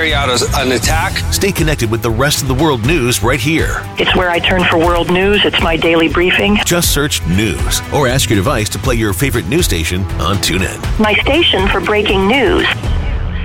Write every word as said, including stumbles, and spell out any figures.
carry out a, an attack. Stay connected with the rest of the world news right here. It's where I turn for world news. It's my daily briefing. Just search news or ask your device to play your favorite news station on TuneIn. My station for breaking news.